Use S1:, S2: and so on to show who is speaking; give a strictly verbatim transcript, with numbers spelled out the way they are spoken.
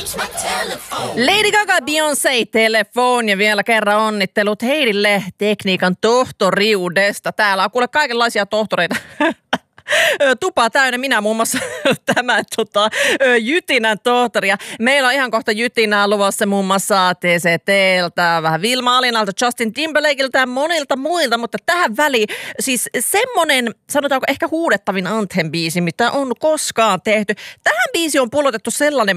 S1: Lady Gaga, Beyoncé, Telephone ja vielä kerran onnittelut Heidille tekniikan tohtoriudesta. Täällä on kuule kaikenlaisia tohtoreita. Tupa täynnä, minä muun muassa tämä tota, Jytinän tohtori. Ja meillä on ihan kohta Jytinää luvassa muun muassa T C T:ltä, vähän Vilma Alinalta, Justin Timberlakeilta ja monilta muilta, mutta tähän väliin siis semmonen, sanotaanko ehkä huudettavin Anthem-biisi, mitä on koskaan tehty. Tähän biisi on pullotettu sellainen